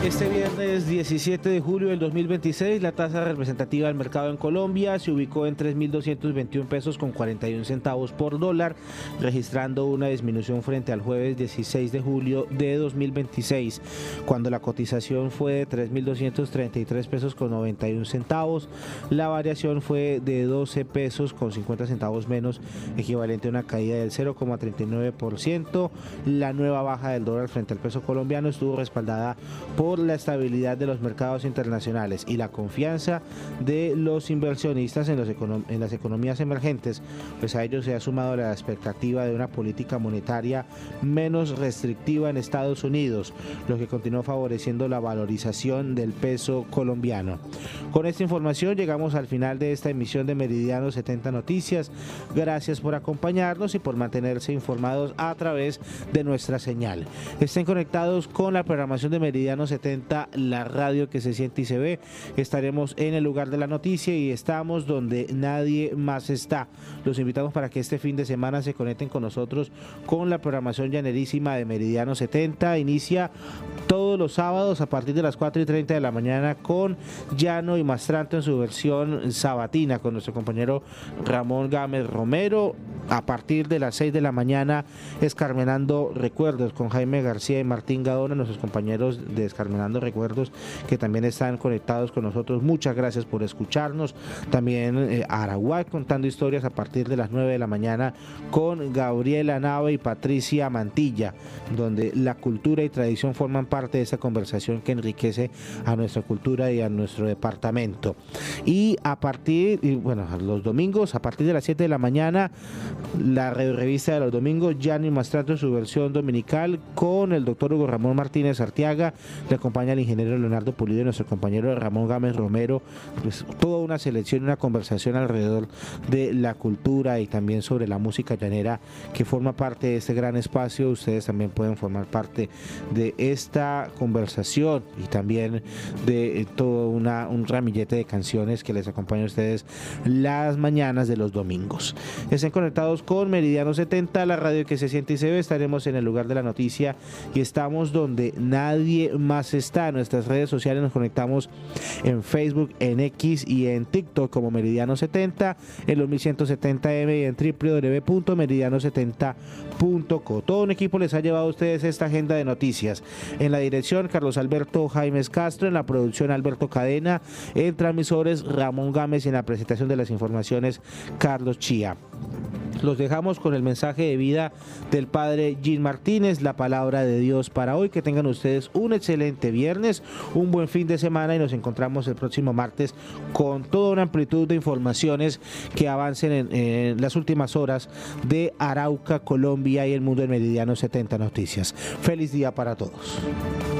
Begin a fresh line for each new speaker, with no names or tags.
Este viernes 17 de julio del 2026, la tasa representativa del mercado en Colombia se ubicó en 3.221 pesos con 41 centavos por dólar, registrando una disminución frente al jueves 16 de julio de 2026, cuando la cotización fue de 3.233 pesos con 91 centavos. La variación fue de 12 pesos con 50 centavos menos, equivalente a una caída del 0,39%. La nueva baja del dólar frente al peso colombiano estuvo respaldada por la estabilidad de los mercados internacionales y la confianza de los inversionistas en las economías emergentes, pues a ello se ha sumado la expectativa de una política monetaria menos restrictiva en Estados Unidos, lo que continuó favoreciendo la valorización del peso colombiano. Con esta información llegamos al final de esta emisión de Meridiano 70 Noticias. Gracias por acompañarnos y por mantenerse informados a través de nuestra señal. Estén conectados con la programación de Meridiano 70, la radio que se siente y se ve. Estaremos en el lugar de la noticia y estamos donde nadie más está. Los invitamos para que este fin de semana se conecten con nosotros con la programación llanerísima de Meridiano 70. Inicia todos los sábados a partir de las 4:30 de la mañana con Llano y Mastranto en su versión sabatina con nuestro compañero Ramón Gámez Romero. A partir de las 6 de la mañana, Escarmenando Recuerdos con Jaime García y Martín Gadona, nuestros compañeros de Escarmenando Recuerdos, que también están conectados con nosotros. Muchas gracias por escucharnos. También Araguay contando historias a partir de las 9 de la mañana con Gabriela Nave y Patricia Mantilla, donde la cultura y tradición forman parte de esta conversación que enriquece a nuestra cultura y a nuestro departamento. Y los domingos, a partir de las 7 de la mañana, la revista de los domingos, Llano y Mastranto en su versión dominical con el doctor Hugo Ramón Martínez Arteaga. Le acompaña el ingeniero Leonardo Pulido y nuestro compañero Ramón Gámez Romero. Pues toda una selección, una conversación alrededor de la cultura y también sobre la música llanera que forma parte de este gran espacio. Ustedes también pueden formar parte de esta conversación y también de todo un ramillete de canciones que les acompaña a ustedes las mañanas de los domingos. Estén conectados con Meridiano 70, la radio que se siente y se ve. Estaremos en el lugar de la noticia y estamos donde nadie más está. En nuestras redes sociales nos conectamos en Facebook, en X y en TikTok como Meridiano 70, en los 1170M y en www.meridiano70.co. Todo un equipo les ha llevado a ustedes esta agenda de noticias. En la dirección, Carlos Alberto Jaimes Castro, en la producción, Alberto Cadena, en transmisores, Ramón Gámez y en la presentación de las informaciones, Carlos Chía. Los dejamos con el mensaje de vida del padre Gil Martínez, la palabra de Dios para hoy. Que tengan ustedes un excelente viernes, un buen fin de semana y nos encontramos el próximo martes con toda una amplitud de informaciones que avancen en las últimas horas de Arauca, Colombia y el mundo en Meridiano 70 Noticias. Feliz día para todos.